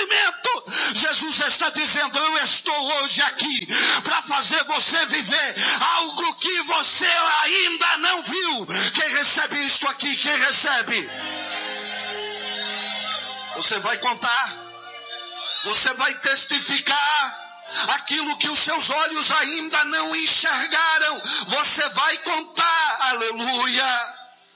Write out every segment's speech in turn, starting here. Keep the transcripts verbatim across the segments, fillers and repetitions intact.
sofrimento. Jesus está dizendo: eu estou hoje aqui para fazer você viver algo que você ainda não viu. Quem recebe isto aqui? Quem recebe? Você vai contar, você vai testificar aquilo que os seus olhos ainda não enxergaram. Você vai contar, aleluia.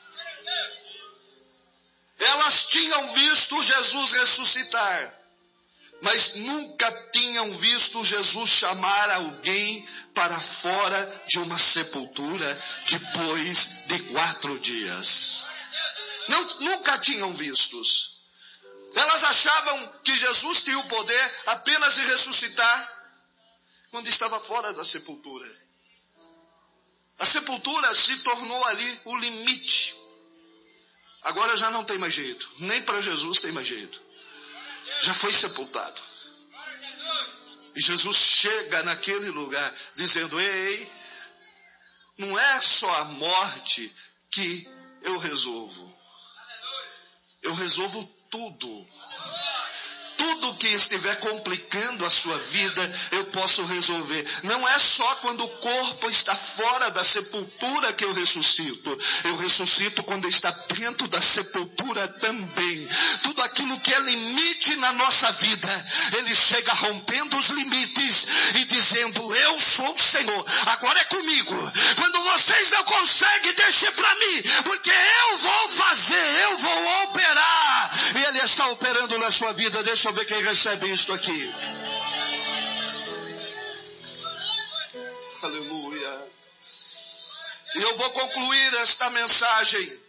Elas tinham visto Jesus ressuscitar, mas nunca tinham visto Jesus chamar alguém para fora de uma sepultura depois de quatro dias. Não, nunca tinham vistos. Elas achavam que Jesus tinha o poder apenas de ressuscitar quando estava fora da sepultura. A sepultura se tornou ali o limite. Agora já não tem mais jeito. Nem para Jesus tem mais jeito. Já foi sepultado. E Jesus chega naquele lugar dizendo: ei, não é só a morte que eu resolvo. Eu resolvo tudo. Tudo que estiver complicando a sua vida, eu posso resolver. Não é só quando o corpo está fora da sepultura que eu ressuscito. Eu ressuscito quando está dentro da sepultura também. Tudo aquilo que é limite na nossa vida, Ele chega rompendo os limites e dizendo: eu sou o Senhor, agora é comigo. Quando vocês não conseguem, deixem para mim, porque eu vou fazer, eu vou operar. E Ele está operando na sua vida. Deixa eu ver quem recebe isso aqui. Aleluia. E eu vou concluir esta mensagem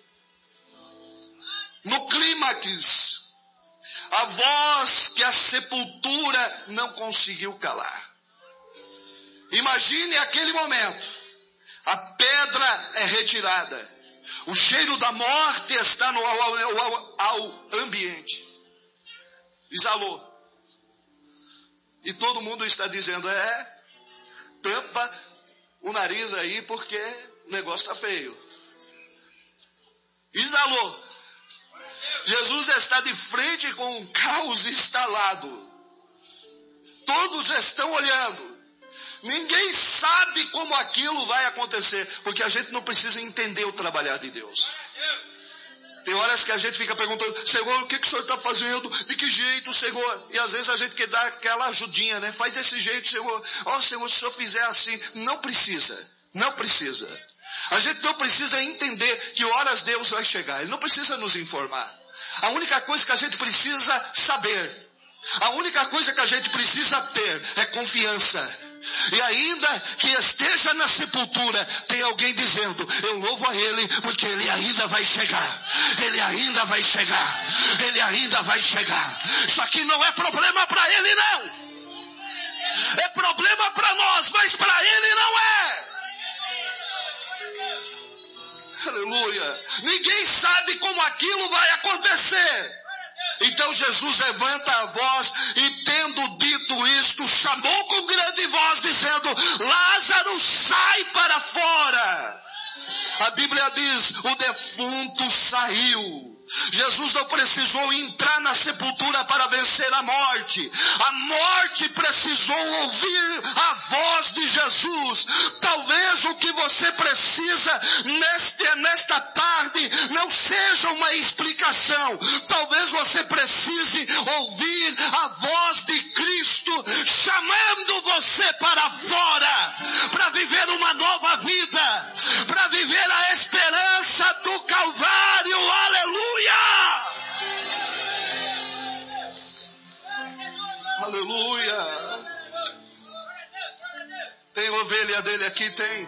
no clímax. A voz que a sepultura não conseguiu calar. Imagine aquele momento. A pedra é retirada. O cheiro da morte está no ao, ao, ao ambiente. Exalou. E todo mundo está dizendo: é, tampa o nariz aí porque o negócio está feio. Exalou. Jesus está de frente com um caos instalado. Todos estão olhando. Ninguém sabe como aquilo vai acontecer, porque a gente não precisa entender o trabalhar de Deus. Tem horas que a gente fica perguntando: Senhor, o que, que o Senhor está fazendo? De que jeito, Senhor? E às vezes a gente quer dar aquela ajudinha, né? Faz desse jeito, Senhor. Ó, oh, Senhor, se o Senhor fizer assim. Não precisa. Não precisa. A gente não precisa entender que horas Deus vai chegar. Ele não precisa nos informar. A única coisa que a gente precisa saber, a única coisa que a gente precisa ter é confiança. E ainda que esteja na sepultura, tem alguém dizendo: eu louvo a Ele, porque Ele ainda vai chegar. Ele ainda vai chegar. Ele ainda vai chegar. Isso aqui não é problema para Ele, não. É problema para nós, mas para Ele não é. Aleluia. Ninguém sabe como aquilo vai acontecer. Então Jesus levanta a voz e, tendo dito isto, chamou com grande voz, dizendo: Lázaro, sai para fora. A Bíblia diz: o defunto saiu. Jesus não precisou entrar na sepultura para vencer a morte. A morte precisou ouvir a voz de Jesus. Talvez o que você precisa neste, nesta tarde não seja uma explicação. Talvez você precise ouvir a voz de Cristo chamando você para fora, para viver uma nova vida, para viver a esperança do Calvário. Aleluia! Aleluia! Tem ovelha dele aqui? Tem.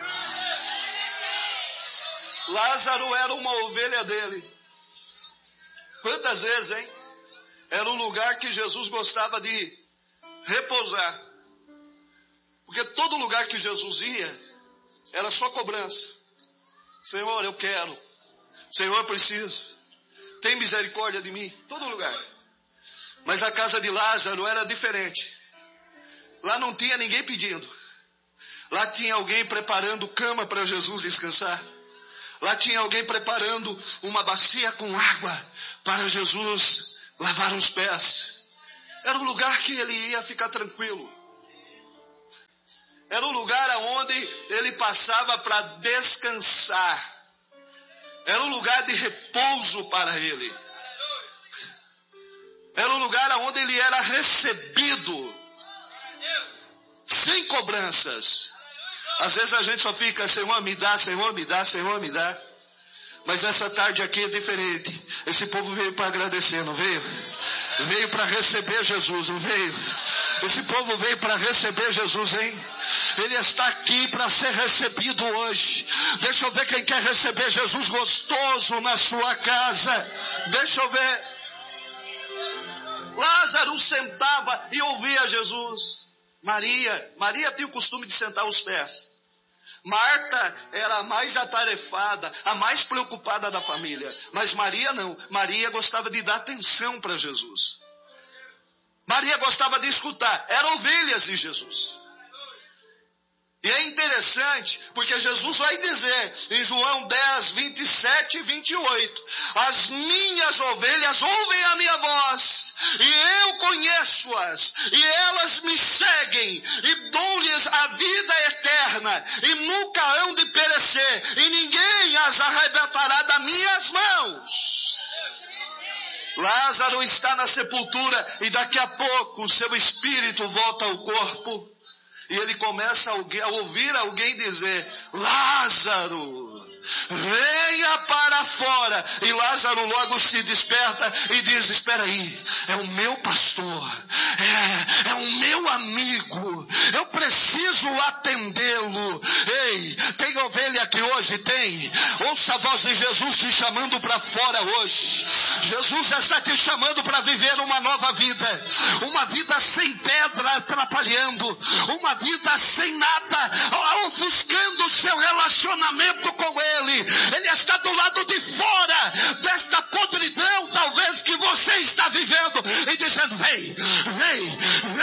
Lázaro era uma ovelha dele. Quantas vezes, hein? Era o lugar que Jesus gostava de repousar. Porque todo lugar que Jesus ia, era só cobrança. Senhor, eu quero. Senhor, eu preciso. Tem misericórdia de mim. Todo lugar. Mas a casa de Lázaro era diferente. Lá não tinha ninguém pedindo. Lá tinha alguém preparando cama para Jesus descansar. Lá tinha alguém preparando uma bacia com água para Jesus lavar os pés. era o lugar que ele ia ficar tranquilo. Era o lugar onde ele passava para descansar. Era um lugar de repouso para ele. Era um lugar onde ele era recebido, sem cobranças. Às vezes a gente só fica, Senhor me dá, Senhor me dá, Senhor me dá. Mas essa tarde aqui é diferente. Esse povo veio para agradecer, não veio? Veio para receber Jesus, não veio? Esse povo veio para receber Jesus, hein? Ele está aqui para ser recebido hoje. Deixa eu ver quem quer receber Jesus gostoso na sua casa. Deixa eu ver. Lázaro sentava e ouvia Jesus. Maria, Maria tinha o costume de sentar aos pés. Marta era a mais atarefada, a mais preocupada da família. Mas Maria não. Maria gostava de dar atenção para Jesus. Maria gostava de escutar. Eram ovelhas de Jesus. E é interessante, porque Jesus vai dizer em João dez, vinte e sete e vinte e oito: as minhas ovelhas ouvem a minha voz, e eu conheço-as, e elas me seguem, e dou-lhes a vida eterna, e nunca hão de perecer, e ninguém as arrebatará das minhas mãos. Lázaro está na sepultura, e daqui a pouco o seu espírito volta ao corpo. E ele começa a ouvir alguém dizer: Lázaro, venha para fora. E Lázaro logo se desperta e diz: espera aí, é o meu pastor, é, é o meu amigo, eu preciso atendê-lo. Ei, tem ovelha aqui hoje? Tem. Ouça a voz de Jesus te chamando para fora hoje. Jesus está te chamando para viver uma nova vida, uma vida sem pedra atrapalhando, uma vida sem nada ofuscando o seu relacionamento com Ele. Ele está do lado de fora desta podridão talvez que você está vivendo e dizendo: vem, vem,